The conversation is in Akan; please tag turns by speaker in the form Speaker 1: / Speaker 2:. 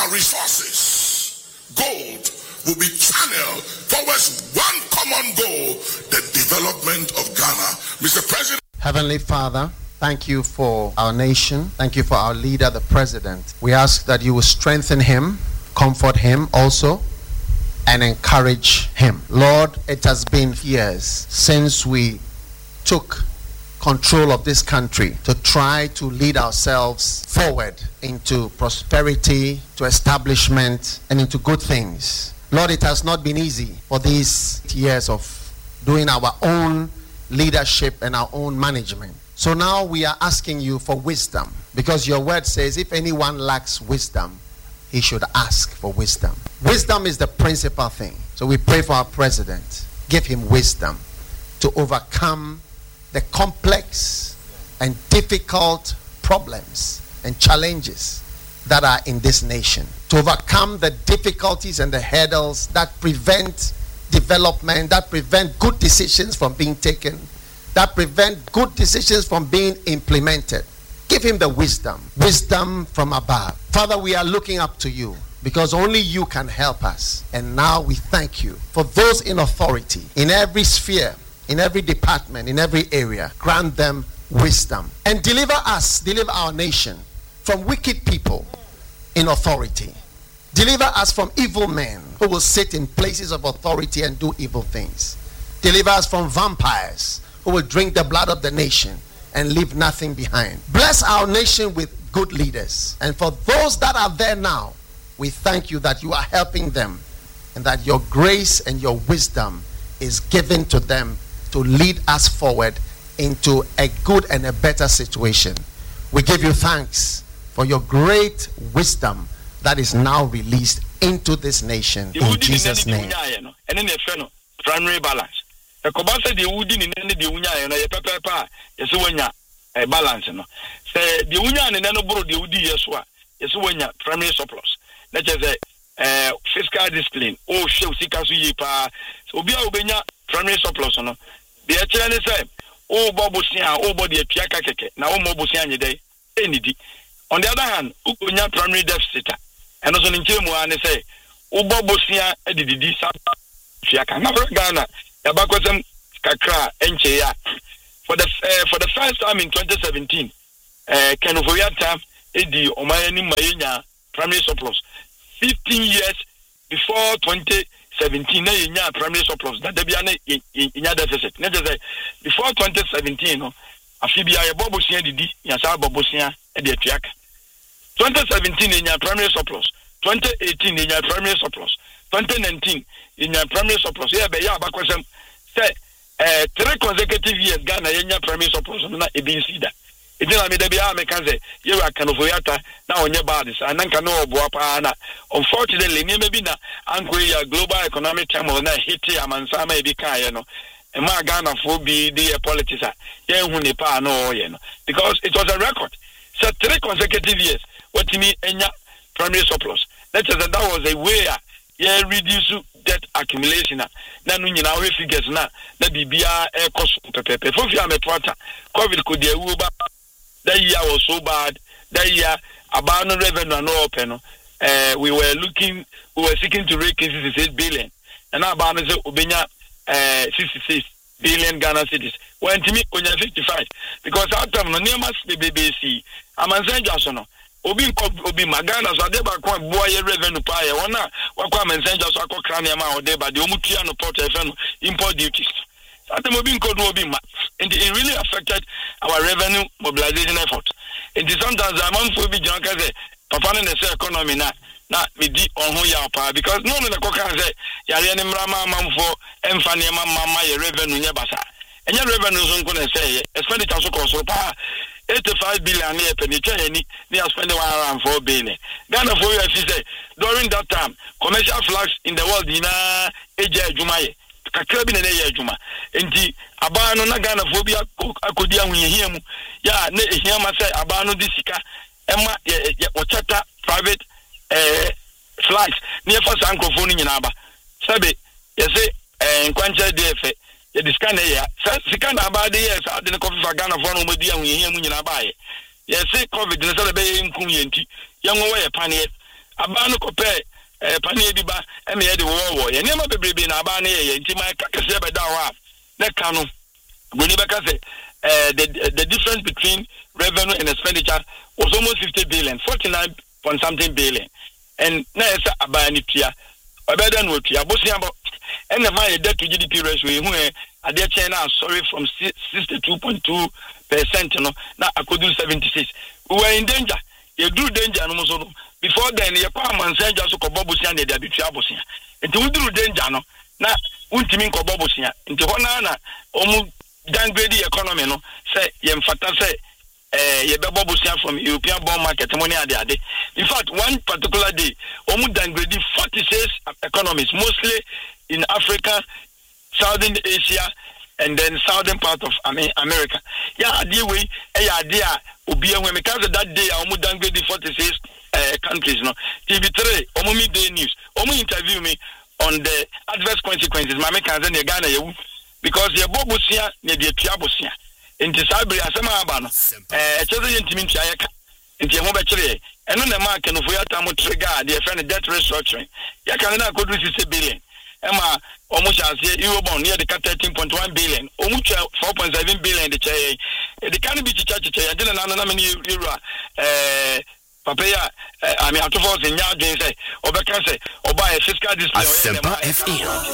Speaker 1: our resources, gold, will be channeled towards one common goal, the development of Ghana. Mr. President.
Speaker 2: Heavenly Father, thank you for our nation. Thank you for our leader, the president. We ask that you will strengthen him, comfort him also, and encourage him. Lord, it has been years since we took control of this country to try to lead ourselves forward into prosperity, to establishment, and into good things. Lord, it has not been easy for these years of doing our own leadership and our own management. So now we are asking you for wisdom, because your word says if anyone lacks wisdom, he should ask for wisdom. Wisdom is the principal thing. So we pray for our president. Give him wisdom to overcome the complex and difficult problems and challenges that are in this nation, to overcome the difficulties and the hurdles that prevent development, that prevent good decisions from being taken, that prevent good decisions from being implemented. Give him the wisdom from above. Father, we are looking up to you because only you can help us. And now we thank you for those in authority, in every sphere, in every department, in every area. Grant them wisdom and deliver our nation from wicked people in authority. Deliver us from evil men who will sit in places of authority and do evil things. Deliver us from vampires who will drink the blood of the nation and leave nothing behind. Bless our nation with good leaders. And for those that are there now, we thank you that you are helping them and that your grace and your wisdom is given to them to lead us forward into a good and a better situation. We give you thanks for your great wisdom that is now released into this nation in Jesus' name.
Speaker 3: Primary balance. The Kobasa de Woody in any de Unya and a pepper, Yesuanya, a balance. Say the Unya and Nanobo de Woody Yeswa, Yesuanya, primary surplus. That is a fiscal discipline. Oh, show Sikasu Yipa. So be Obenya, primary surplus. No, the HN say, oh, Bobosia, oh, body a Piaka Keke, now Mobosia day, any. On the other hand, Ukunya primary deficit. And also in Chimuan say, oh, Bobosia, Edidi Piaka, never Ghana. Yabakwasem kakra encheya for the first time in 2017 Kenofoyata edi omayani mayenya primary surplus 15 years before 2017 na yenya primary surplus that dey na inya deficit na just before 2017 no afibia ye bobosia didi yasa bobosia e de atuaka 2017 yenya primary surplus 2018 yenya primary surplus 2019 yenya primary surplus ya be ya abakwasem say 3 consecutive years Ghana yenya primary surplus na ebinsi da edina me da bia me kan say you are Kenofoyata na onye bad ananka no oboa pa na unfortunately me bi na anko ya global economic turmoil na hit amansa ma e bi kan ye no e ma Ghana fo bi the politics ye hu ne pa no ye no because it was a record. So 3 consecutive years what me enya primary surplus that was a way yeah reduce debt accumulation na no nyina we figures na bibia e cost pepepe fofia metwata covid could dey uba that year was so bad that year about no revenue no open we were seeking to raise 66 billion and now about say obenya 66 billion Ghana cedis when to me onya 55 because that time no near must be BBC amanzenja so no obi magana so ade ba kwa boye revenue pa ye wona wakwa messenger so akokra na ma ode ba de omutua no port efe no import duties ade mo bi nkodu obi ma and it really affected our revenue mobilization effort. And sometimes the amount for be junk as papa na say economy na me di on ho ya pa because no na koka say ya re ni mrama amamfo emfa ne mama ye revenue nya basa enya revenue so nko na say expenditure so ko so pa 85 billion near penitentiary near spending 104 billion. Ghana for you say during that time commercial flags in the world in Eja Jumaye. Kakra bi na ye adwuma. Enti aba no na Ghana for bi akodi ahunhia mu. Ya na ehia ma say aba no di sika ema ye ochata private flags near for sankofo ni nyina aba. Sabe ye say nkwancha dey efe ye discan ya sika na aba dey yes ade ne kofi fa Ghana for no modi ahunhia mu nyina aba ye. Ye say covid ne say be nkum ye nti ye nwo ye pane aba no kopɛ pani ediba e me ye de wo ye nema bebrebe na aba na ye nti mai kakese be da wa na ka no goni be ka say the difference between revenue and expenditure was almost 50 billion, 49 point something billion. And now it's about any tia. Better than what you are bossing about. And the money debt to GDP ratio, who are there China, sorry, from 62.2%. Now I could do 76. We were in danger. You do danger. Before then, your palm and send just a Bobusian, they be Trabusia. And to do danger, no. Now, Untimin Bobusia. Into Honana, almost downgrade the economy, no. Say, Yemfata say, Bobusia from European bond market, money at the day. In fact, one particular day, almost downgraded 46 economies, mostly in Africa, Southern Asia, and then southern part of America. Yeah, dear way, idea will be when because that day, I almost downgraded 46 countries. No, TV3, Omumi Day News, Omu interview me on the adverse consequences. My mechanics and Ghana, because your Bobusia, near the Tiabusia. Into Sabri asema abano cheze yentimi ntiayeka nti ho bekire eno na mark no foya tamu trigger the friend debt restructuring ya kan na kodu 60 billion ema omu chance euro bond near the 13.1 billion omu 4.7 billion the chai the can be chicha ya dina na many euro papaya atofo se nya dwen say obeka say oba fiscal discipline
Speaker 4: Asempa FM